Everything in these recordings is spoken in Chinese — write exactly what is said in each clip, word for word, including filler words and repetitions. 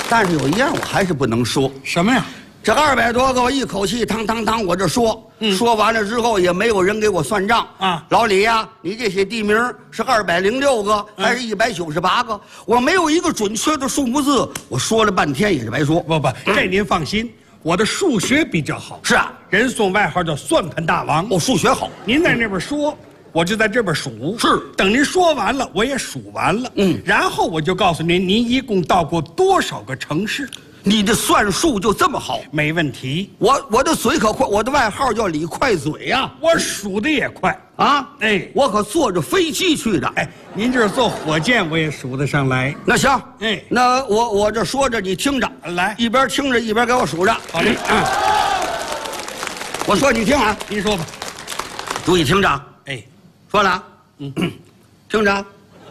但是有一样我还是不能说。 什么呀？ 这二百多个我一口气当当当我这说， 嗯、 说完了之后也没有人给我算账啊。 老李呀、啊，你这些地名是二百零六个、嗯、还是一百九十八个？我没有一个准确的数目字，我说了半天也是白说。 不不，这您放心，我的数学比较好。 是啊， 人送外号叫算盘大王。 我、哦、数学好。 您在那边说，我就在这边数。 是， 等您说完了，我也数完了。 嗯， 然后我就告诉您，您一共到过多少个城市。 你的算术就这么好？ 没问题。 我我的嘴可快，我的外号叫李快嘴呀、啊。 我数的也快啊！ 哎， 我可坐着飞机去的。 哎，您这是坐火箭，我也数得上来。 那行， 哎， 那我我这说着，你听着， 来， 一边听着一边给我数着。 好嘞，嗯。 我说你听啊， 您说吧， 注意听着。 哎， 说了，嗯，听着，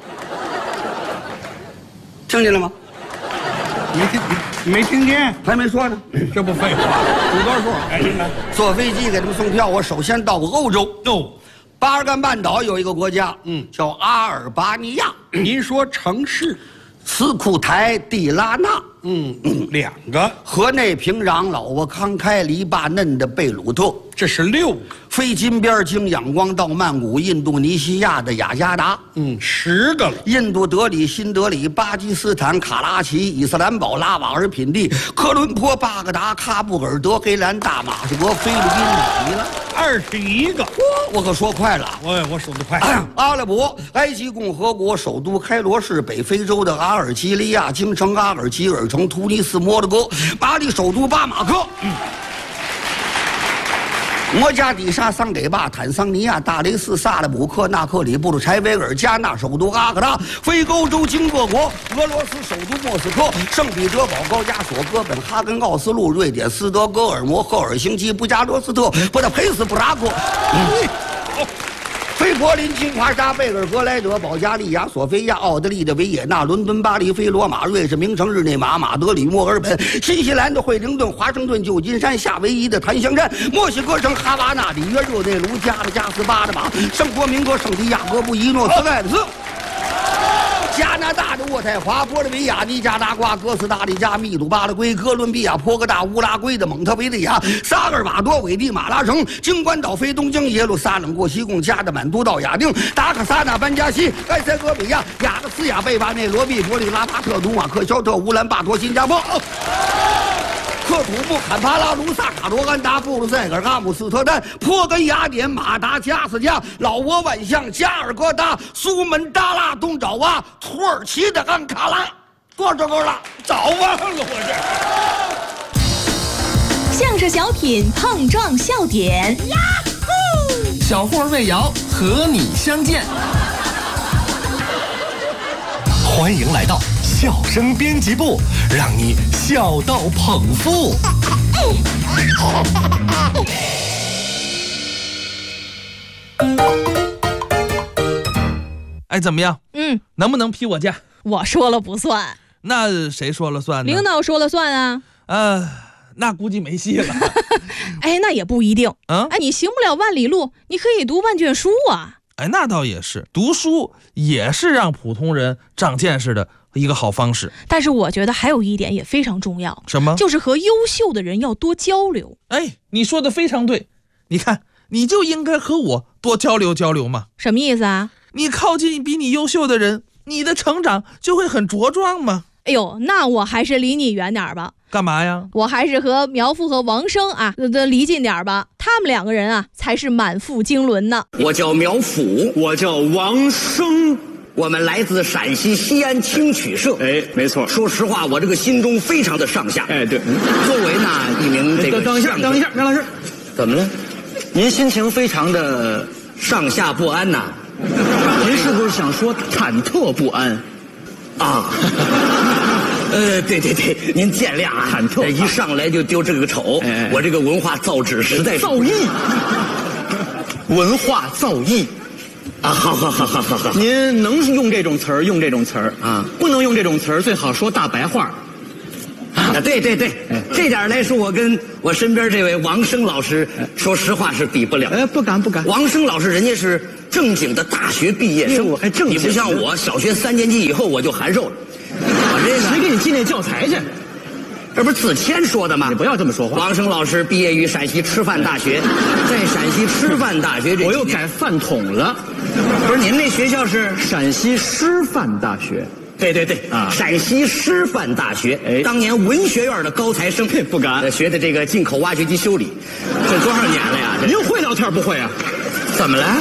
听见了吗？ 没听，没听见？ 还没说呢， 这不废话。数多少数？哎，您来。 坐飞机给他们送票，我首先到过欧洲。 哦， 巴尔干半岛有一个国家， 嗯， 叫阿尔巴尼亚。 您说城市？ 斯库台蒂拉纳。 嗯，两个。 河内平壤、老挝康开、黎巴嫩的贝鲁特， 这是六个。 飞金边经仰光到曼谷，印度尼西亚的雅加达， 嗯，十个了。 印度德里、新德里、巴基斯坦卡拉奇、伊斯兰堡、拉瓦尔品地、科伦坡、巴格达、喀布尔、德黑兰、大马士革、菲律宾、马尼拉， 二十一个。 我我可说快了， 我我数得快。 阿拉伯、埃及共和国首都开罗市，北非洲的阿尔及利亚京城阿尔及尔城，突尼斯、摩洛哥，巴黎首都巴马克。嗯。摩加迪沙、桑给坝、坦桑尼亚、大雷斯、萨勒姆克、纳克里、布鲁柴维尔、加纳首都阿克拉、非欧洲经各国、俄罗斯首都莫斯科、圣彼得堡、高加索、哥本哈根、奥斯陆、瑞典斯德哥尔摩、赫尔辛基、布加勒斯特、布达佩斯、布拉格。嗯非柏林、金华沙、贝尔格莱德、保加利亚、索菲亚、奥地利的维也纳、伦敦、巴黎、非罗马、瑞士名城日内瓦、马德里、墨尔本、新西兰的惠灵顿、华盛顿、旧金山、夏威夷的檀香山、墨西哥城哈瓦那、里约热内卢、加的加斯、巴的马、圣多明哥、圣地亚哥、布宜诺斯艾利斯。加拿大的渥太华、玻利维亚、尼加拉瓜、哥斯达黎加、秘鲁、巴拉圭、哥伦比亚、波哥大、乌拉圭的蒙特维利亚、萨尔瓦多、韦地马拉城、京关岛、非东京、耶路撒冷、过西贡、加的满都到亚丁、达克萨纳、班加西、埃塞俄比亚、亚的斯亚贝巴内罗毕、伯里拉巴特、努马克肖特、乌兰巴托、新加坡。克土木、坎帕拉、卢萨卡、罗安达、布鲁塞尔、阿姆斯特丹、坡根、雅典、马达加斯加、老挝万象、加尔各答、苏门答腊、东爪哇、土耳其的安卡拉，多少个了？ 早忘了我这。相声小品碰撞笑点，呀呼！ 小霍魏瑶和你相见。欢迎来到笑声编辑部，让你笑到捧腹。 哎，怎么样？ 嗯， 能不能批我假？ 我说了不算。 那谁说了算呢？ 领导说了算啊。 呃，那估计没戏了。 哎，那也不一定。 嗯， 哎，你行不了万里路，你可以读万卷书啊。 哎，那倒也是，读书也是让普通人长见识的一个好方式。 但是我觉得还有一点也非常重要， 什么？ 就是和优秀的人要多交流。 哎，你说的非常对。你看，你就应该和我多交流交流嘛。 什么意思啊？ 你靠近比你优秀的人，你的成长就会很茁壮嘛。 哎呦，那我还是离你远点吧。 干嘛呀？ 我还是和苗阜和王声啊，呃，离近点吧。他们两个人啊，才是满腹经纶呢。 我叫苗阜，我叫王声，我们来自陕西西安青曲社。 哎，没错。 说实话，我这个心中非常的上下。 哎，对。 作为呢一名这个， 等一下，等一下，苗老师， 怎么了？您心情非常的上下不安呐？ 您是不是想说忐忑不安？ 啊。呃，对对对，您见谅啊， 忐忑， 一上来就丢这个丑， 哎、 我这个文化造诣实在是造诣，文化造诣啊，好好好好好好， 您能用这种词儿用这种词儿啊， 不能用这种词儿，最好说大白话。 啊，对对对， 哎、 这点来说，我跟我身边这位王声老师，说实话是比不了。 哎，不敢不敢。 王声老师人家是正经的大学毕业生， 我还正经， 你不像我，小学三年级以后我就函授了。 我这谁给你寄那教材去？ 这不是子谦说的吗？ 你不要这么说话。 王声老师毕业于陕西师范大学，在陕西师范大学这我又改饭桶了。 不是您那学校是陕西师范大学。 对对对啊， 陕西师范大学， 哎， 当年文学院的高材生， 不敢呃学的这个进口挖掘机修理，这多少年了呀？ 您会聊天不会啊？ 怎么了？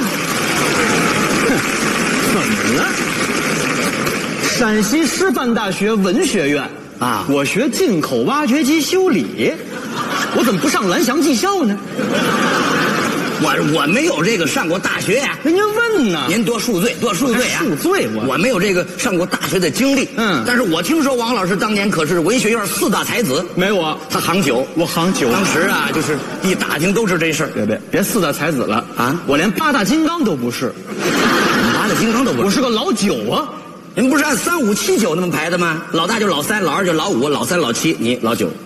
怎么了？陕西师范大学文学院啊， 我学进口挖掘机修理，我怎么不上蓝翔技校呢？ 我我没有这个上过大学呀、啊。 人家问呢， 您多恕罪，多恕罪啊！ 恕罪我我没有这个上过大学的经历。 嗯， 但是我听说王老师当年可是文学院四大才子。 没我， 他行酒， 我行酒。 当时啊，就是一打听都是这事儿。 别别别四大才子了啊！ 我连八大金刚都不是， 八大金刚都不是， 我是个老九啊！ 您不是按三五七九那么排的吗？老大就老三，老二就老五，老三老七，你老九。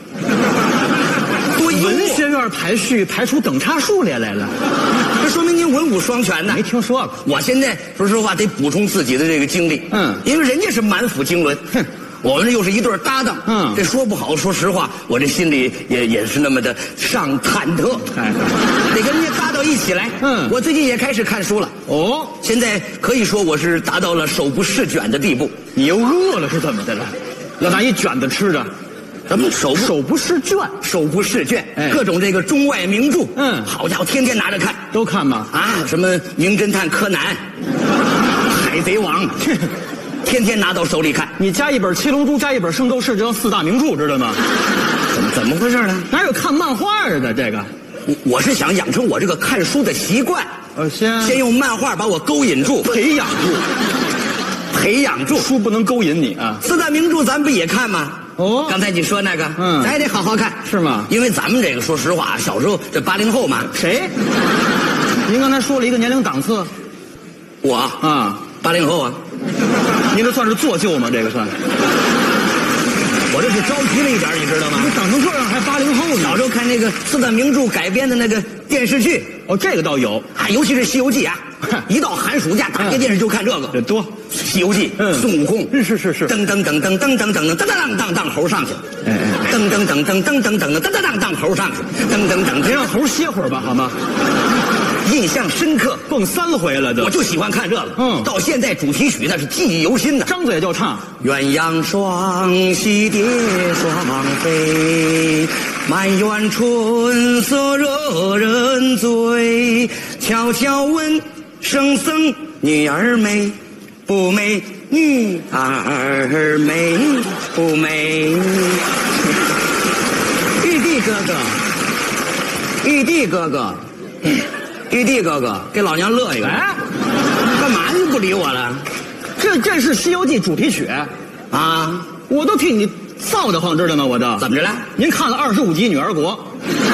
文学院排序排出等差数列来了， 这说明您文武双全呢。 没听说过。 我现在说实话得补充自己的这个经历， 嗯， 因为人家是满腹经纶，哼，我们这又是一对搭档， 嗯， 这说不好，说实话，我这心里也也是那么的上忐忑， 哎， 得跟人家搭到一起来。 嗯， 我最近也开始看书了， 哦， 现在可以说我是达到了手不释卷的地步。 你又饿了是怎么的了？要拿一卷子吃着。 咱们手不手不释卷， 手不释卷， 哎， 各种这个中外名著， 嗯， 好家伙，天天拿着看， 都看吗？ 啊，什么名侦探柯南、海贼王，天天拿到手里看。 你加一本《七龙珠》，加一本《圣斗士》，这叫四大名著，知道吗？ 怎么怎么回事呢？ 哪有看漫画的这个？ 我我是想养成我这个看书的习惯， 呃，先先用漫画把我勾引住， 培养住， 培养住。 书不能勾引你啊！ 四大名著咱不也看吗？ 哦， 刚才你说那个， 嗯， 咱也得好好看， 是吗？ 因为咱们这个，说实话，小时候这八零后嘛， 谁？您刚才说了一个年龄档次， 我啊， 八零后啊， 您这算是做旧吗？这个算？ 我这是着急了一点，你知道吗？ 你长成这样还八零后呢？ 小时候看那个四大名著改编的那个电视剧， 哦，这个倒有， 啊，尤其是《西游记》啊，一到寒暑假打开电视就看这个， 这多。 《西游记》， 嗯， 孙悟空， 是是是， 噔噔噔噔噔噔噔噔噔噔噔噔猴上去， 哎哎， 噔噔噔噔噔噔噔噔噔噔噔猴上去，噔噔噔， 别让猴歇会儿吧，好吗？ 印象深刻， 蹦三回了都。 我就喜欢看这个， 嗯， 到现在主题曲那是记忆犹新的， 张嘴就唱。 鸳鸯双栖蝶双飞，满园春色惹人醉。悄悄问圣僧女儿美不美？女儿美不美？玉帝哥哥，玉帝哥哥，玉帝哥哥，给老娘乐一个！ 哎， 干嘛你不理我了？ 这这是《西游记》主题曲啊！ 我都替你臊得慌，知道吗？我都怎么着了？ 您看了二十五集《女儿国》，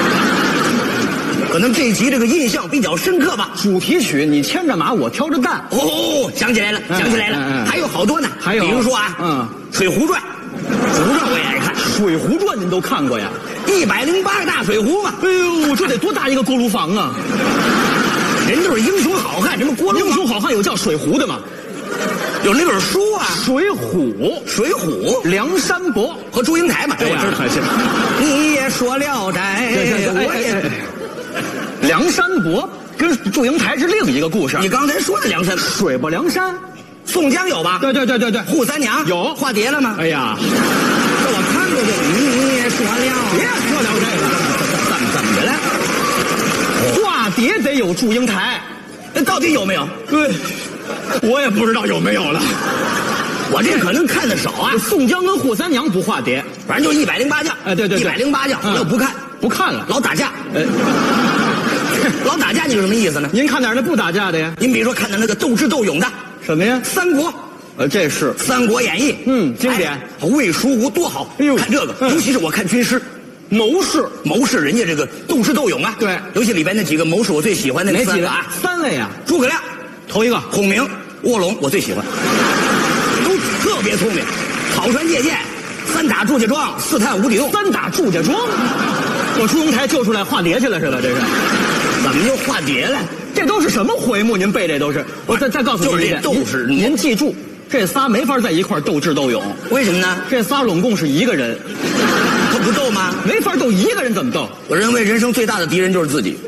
可能这一集这个印象比较深刻吧。 主题曲你牵着马，我挑着担。 哦，想起来了，想起来了， 嗯嗯嗯还有好多呢。 还有比如说啊， 嗯， 《水浒传》，《水浒传》我也爱看，《 水浒传》您都看过呀？ 一百零八个大水壶嘛。 哎呦，这得多大一个锅炉房啊！ 人都是英雄好汉，什么锅炉英雄好汉有叫水壶的吗？ 有那本书啊， 《水浒》 《水浒》 梁山伯和祝英台嘛，这我知道。 哎呀你也说聊斋，我也。 梁山伯跟祝英台是另一个故事。 你刚才说的梁山， 水泊梁山， 宋江有吧？ 对对对对对。 扈三娘有化蝶了吗？ 哎呀， 这我看过这个。你也说了， 别说聊这个， 怎么怎么的了？ 化蝶得有祝英台， 那到底有没有？ 对，我也不知道有没有了。 我这可能看的少啊。 宋江跟扈三娘不化蝶， 反正就一百零八将。 哎，对对对， 一百零八将，我又不看， 不看了， 老打架。 哎， 老打架，你是什么意思呢？ 您看哪儿的不打架的呀？ 您比如说看的那个斗智斗勇的， 什么呀？ 三国。 呃，这是 《三国演义》， 嗯，经典。 哎、魏蜀吴多好！ 哎呦， 看这个， 嗯、 尤其是我看军师。 谋士， 谋士，人家这个斗智斗勇啊， 对， 尤其里边那几个谋士，我最喜欢的那哪几个啊？ 三位啊， 诸葛亮， 头一个； 孔明、卧龙，我最喜欢，都特别聪明，草船借箭，三打祝家庄，四探无敌洞， 三打祝家庄。我祝英台救出来化蝶去了是吧？这是， 怎么又化蝶了？ 这都是什么回目？您背这都是？我再再告诉您一遍， 斗士， 您记住，这仨没法在一块斗智斗勇。 为什么呢？ 这仨拢共是一个人。 可不斗吗？ 没法斗，一个人怎么斗？ 我认为人生最大的敌人就是自己。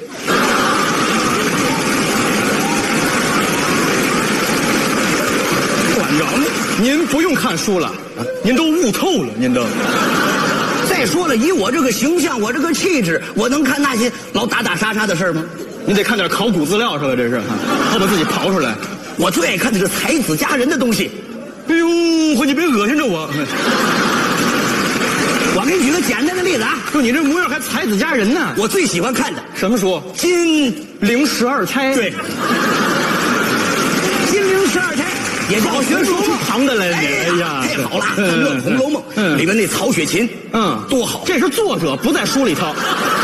馆长，您不用看书了，您都悟透了，您都。 再说了，以我这个形象，我这个气质，我能看那些老打打杀杀的事儿吗？ 您得看点考古资料是吧？这是，好把自己刨出来。 我最爱看的是才子佳人的东西。 哎呦，回你别恶心着我。 我给你举个简单的例子啊， 就你这模样还才子佳人呢？ 我最喜欢看的什么书？ 金陵十二钗。 对，金陵十二钗也叫学书旁的来。 哎呀，太好了！看这《红楼梦》里面那曹雪芹， 嗯， 多好！ 这是作者不在书里头。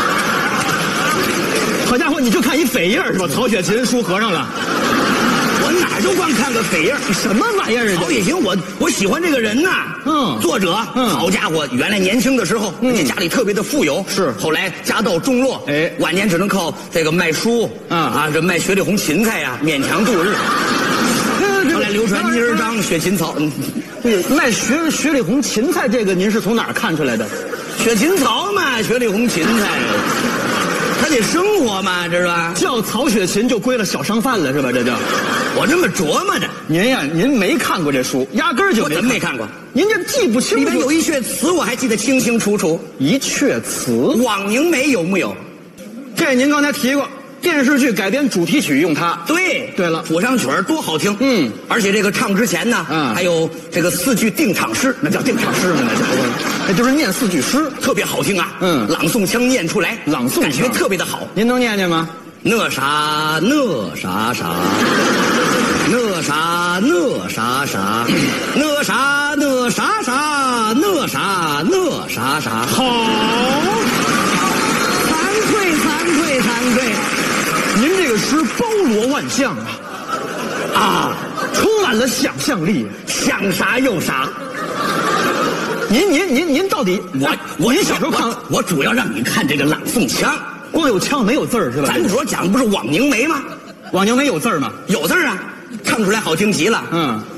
好家伙，你就看一扉页是吧？曹雪芹书合上了。 我哪就光看个扉页？ 什么玩意儿？ 曹雪芹，我我喜欢这个人呐。 嗯， 作者， 嗯， 好家伙，原来年轻的时候，人家家里特别的富有， 是。 后来家道中落， 哎， 晚年只能靠这个卖书，啊啊，这卖雪里红芹菜呀，勉强度日。后来流传泥人张、雪芹草，嗯， 对，卖雪雪里红芹菜这个，您是从哪儿看出来的？ 雪芹草嘛，雪里红芹菜。他得生活嘛，知道吧？ 叫曹雪芹就归了小商贩了，是吧？这就， 我这么琢磨着。 您呀，您没看过这书，压根儿就没看。 我怎么没看过？ 您这记不清楚。 里面有一阙词，我还记得清清楚楚。 一阙词， 枉凝眉有木有？ 这您刚才提过，电视剧改编主题曲用它。 对， 对了， 谱上曲儿多好听。 嗯， 而且这个唱之前呢，嗯，还有这个四句定场诗， 那叫定场诗吗？那叫，那就是念四句诗， 特别好听啊。 嗯， 朗诵腔念出来， 朗诵感觉特别的好。 您能念念吗？ 那啥那啥啥，那啥那啥啥，那啥那啥啥，那啥那啥啥。 好， 惭愧惭愧惭愧。 您这个诗包罗万象啊，啊，充满了想象力， 想啥又啥。 您您您您到底我我您小时候看， 我主要让你看这个朗诵腔， 光有腔没有字儿是吧？ 咱主要讲的不是枉凝眉吗？ 枉凝眉有字儿吗？ 有字儿啊，唱出来好听极了。 嗯，